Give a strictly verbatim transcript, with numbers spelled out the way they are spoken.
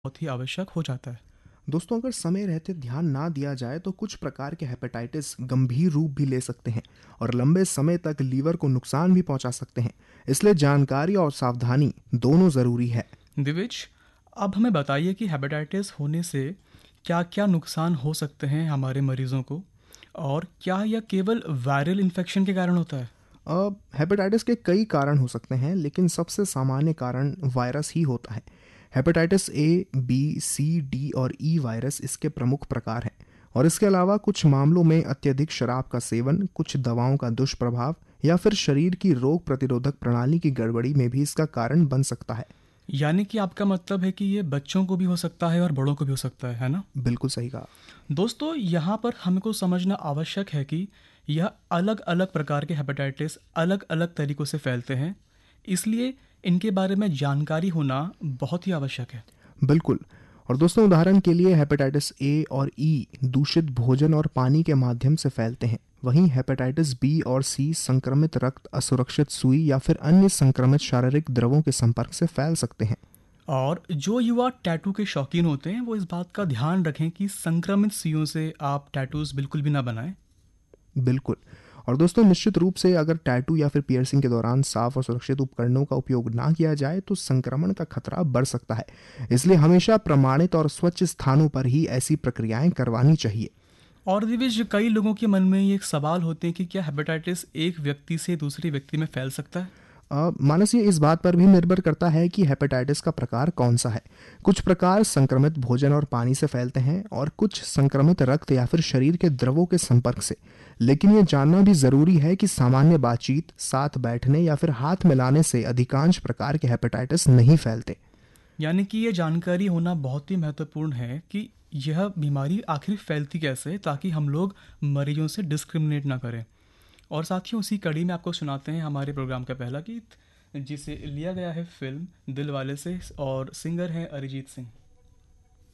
बहुत ही आवश्यक हो जाता है। दोस्तों, अगर समय रहते ध्यान ना दिया जाए तो कुछ प्रकार के हेपेटाइटिस गंभीर रूप भी ले सकते हैं और लंबे समय तक लीवर को नुकसान भी पहुंचा सकते हैं। इसलिए जानकारी और सावधानी दोनों ज़रूरी है। दिविज, अब हमें बताइए कि हेपेटाइटिस होने से क्या क्या नुकसान हो सकते हैं हमारे मरीजों को, और क्या यह केवल वायरल इन्फेक्शन के कारण होता है? अब हेपेटाइटिस के कई कारण हो सकते हैं, लेकिन सबसे सामान्य कारण वायरस ही होता है। Hepatitis A, B, C, D और ई वायरस इसके प्रमुख प्रकार हैं। और इसके अलावा कुछ मामलों में अत्यधिक शराब का सेवन, कुछ दवाओं का दुष्प्रभाव या फिर शरीर की रोग प्रतिरोधक प्रणाली की गड़बड़ी में भी इसका कारण बन सकता है। यानी कि आपका मतलब है कि ये बच्चों को भी हो सकता है और बड़ों को भी हो सकता है है ना? बिल्कुल सही कहा। दोस्तों, यहाँ पर हमको समझना आवश्यक है कि यह अलग अलग प्रकार के हेपेटाइटिस अलग अलग तरीक़ों से फैलते हैं, इसलिए इनके बारे में जानकारी होना बहुत ही आवश्यक है। बिल्कुल। और दोस्तों, उदाहरण के लिए हेपेटाइटिस ए और ई दूषित भोजन और पानी के माध्यम से फैलते हैं। वहीं हेपेटाइटिस बी और सी संक्रमित रक्त, असुरक्षित सुई या फिर अन्य संक्रमित शारीरिक द्रवों के संपर्क से फैल सकते हैं। और जो युवा टैटू के शौकीन होते हैं वो इस बात का ध्यान रखें कि संक्रमित सुइयों से आप टैटूज बिल्कुल भी ना बनाएं। बिल्कुल। और दोस्तों, निश्चित रूप से अगर टैटू या फिर पियर्सिंग के दौरान साफ और सुरक्षित उपकरणों का उपयोग ना किया जाए तो संक्रमण का खतरा बढ़ सकता है। इसलिए हमेशा प्रमाणित और स्वच्छ स्थानों पर ही ऐसी प्रक्रियाएं करवानी चाहिए। और दिविज, कई लोगों के मन में ये एक सवाल होते हैं कि क्या हेपेटाइटिस एक व्यक्ति से दूसरे व्यक्ति में फैल सकता है? अ, मानस, ये इस बात पर भी निर्भर करता है कि हेपेटाइटिस का प्रकार कौन सा है। कुछ प्रकार संक्रमित भोजन और पानी से फैलते हैं और कुछ संक्रमित रक्त या फिर शरीर के द्रवों के संपर्क से। लेकिन ये जानना भी ज़रूरी है कि सामान्य बातचीत, साथ बैठने या फिर हाथ मिलाने से अधिकांश प्रकार के हेपेटाइटिस नहीं फैलते। यानी कि ये जानकारी होना बहुत ही महत्वपूर्ण है कि यह बीमारी आखिर फैलती कैसे है, ताकि हम लोग मरीजों से डिस्क्रिमिनेट ना करें। और साथियों, उसी कड़ी में आपको सुनाते हैं हमारे प्रोग्राम का पहला गीत, जिसे लिया गया है फिल्म दिल वाले से, और सिंगर हैं अरिजीत सिंह।